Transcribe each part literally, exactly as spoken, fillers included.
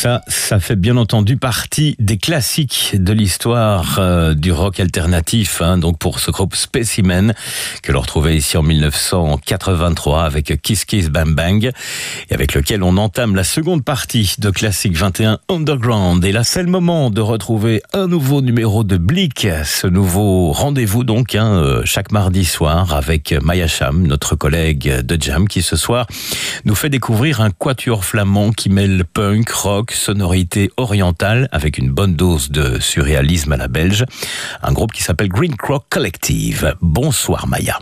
Ça, ça fait bien entendu partie des classiques de l'histoire euh, du rock alternatif. Hein, donc pour ce groupe Specimen, que l'on retrouvait ici en mille neuf cent quatre-vingt-trois avec Kiss Kiss Bang Bang, et avec lequel on entame la seconde partie de Classique vingt et un Underground. Et là, c'est le moment de retrouver un nouveau numéro de Blick, ce nouveau rendez-vous donc hein, chaque mardi soir avec Maya Cham, notre collègue de Jam, qui ce soir nous fait découvrir un quatuor flamand qui mêle punk, rock, sonorité orientale avec une bonne dose de surréalisme à la belge. Un groupe qui s'appelle Green Crow Collective. Bonsoir Maya.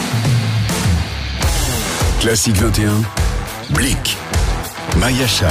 Classique vingt et un, Blick, Maya Cham.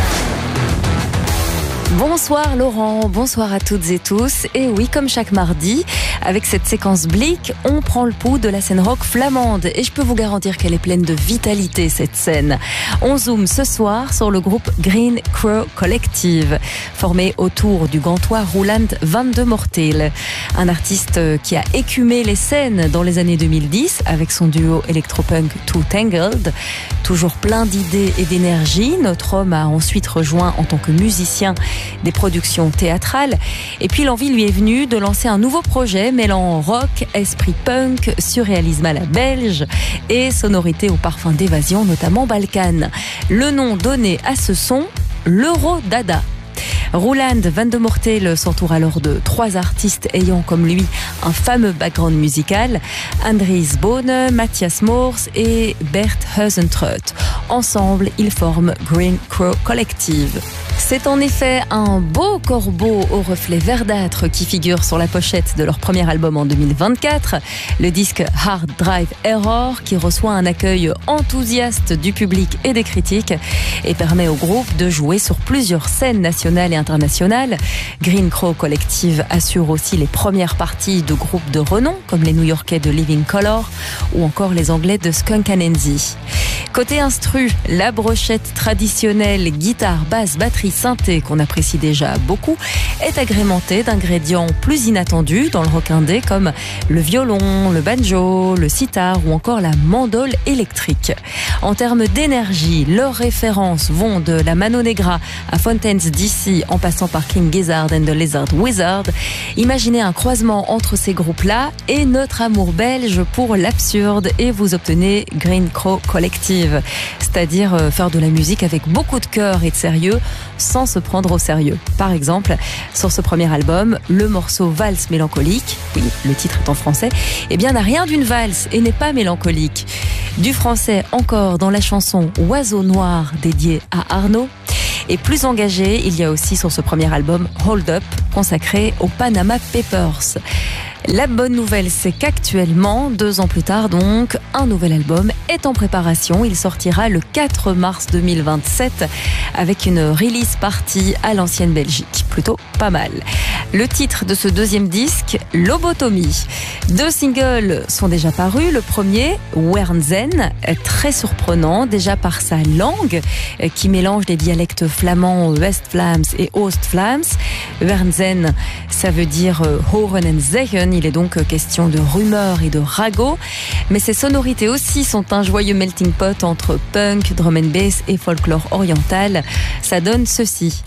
Bonsoir Laurent, bonsoir à toutes et tous. Et oui, comme chaque mardi, avec cette séquence Blick, on prend le pouls de la scène rock flamande. Et je peux vous garantir qu'elle est pleine de vitalité, cette scène. On zoome ce soir sur le groupe Green Crow Collective, formé autour du gantois Roland van de Mortel. Un artiste qui a écumé les scènes dans les années deux mille dix avec son duo électropunk Too Tangled. Toujours plein d'idées et d'énergie, notre homme a ensuite rejoint en tant que musicien des productions théâtrales. Et puis l'envie lui est venue de lancer un nouveau projet mêlant rock, esprit punk, surréalisme à la belge et sonorité au parfum d'évasion, notamment Balkan. Le nom donné à ce son, l'Eurodada. Roland van de Mortel s'entoure alors de trois artistes ayant comme lui un fameux background musical, Andries Bone, Matthias Moors et Bert Huizentruid. Ensemble, ils forment Green Crow Collective. C'est en effet un beau corbeau au reflet verdâtre qui figure sur la pochette de leur premier album en deux mille vingt-quatre, le disque Hard Drive Error, qui reçoit un accueil enthousiaste du public et des critiques et permet au groupe de jouer sur plusieurs scènes nationales et internationales. Green Crow Collective assure aussi les premières parties de groupes de renom comme les New-Yorkais de Living Colour ou encore les Anglais de Skunk Anansie. Côté instru, la brochette traditionnelle guitare, basse, batterie, synthé qu'on apprécie déjà beaucoup est agrémentée d'ingrédients plus inattendus dans le rock indé comme le violon, le banjo, le sitar ou encore la mandole électrique. En termes d'énergie, leurs références vont de la Mano Negra à Fountains D C en passant par King Gizzard and the Lizard Wizard. Imaginez un croisement entre ces groupes-là et notre amour belge pour l'absurde et vous obtenez Green Crow Collective, c'est-à-dire faire de la musique avec beaucoup de cœur et de sérieux sans se prendre au sérieux. Par exemple, sur ce premier album, le morceau Valse mélancolique, oui, le titre est en français, eh bien n'a rien d'une valse et n'est pas mélancolique. Du français encore dans la chanson Oiseau Noir dédiée à Arnaud. Et plus engagé, il y a aussi sur ce premier album Hold Up, consacré aux Panama Papers. La bonne nouvelle, c'est qu'actuellement, deux ans plus tard donc, un nouvel album est en préparation. Il sortira le quatre mars deux mille vingt-sept avec une release party à l'ancienne Belgique. Plutôt pas mal. Le titre de ce deuxième disque, Lobotomie. Deux singles sont déjà parus. Le premier, Wernzen, est très surprenant déjà par sa langue qui mélange les dialectes flamands West-Vlaams et Oost-Vlaams. Wernzen, ça veut dire Horen en Zeggen. Il est donc question de rumeurs et de ragots. Mais ces sonorités aussi sont un joyeux melting pot entre punk, drum and bass et folklore oriental. Ça donne ceci.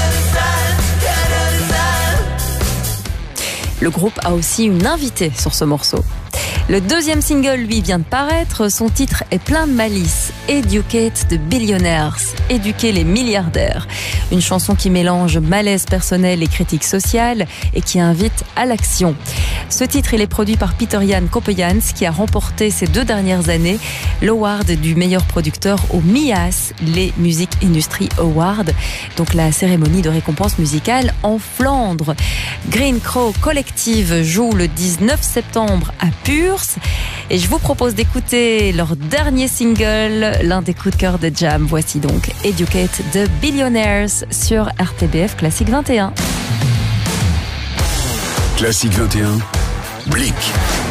Le groupe a aussi une invitée sur ce morceau. Le deuxième single, lui, vient de paraître. Son titre est plein de malice. Educate the Billionaires. Éduquer les milliardaires. Une chanson qui mélange malaise personnel et critique sociale et qui invite à l'action. Ce titre, il est produit par Peter Jan Koppejans qui a remporté ces deux dernières années l'award du meilleur producteur au M I A S, les Music Industry Awards, donc la cérémonie de récompense musicale en Flandre. Green Crow Collective joue le dix-neuf septembre à Puurs et je vous propose d'écouter leur dernier single, l'un des coups de cœur de Jam. Voici donc Educate the Billionaires sur R T B F Classique vingt et un. Classique vingt et un, Blick.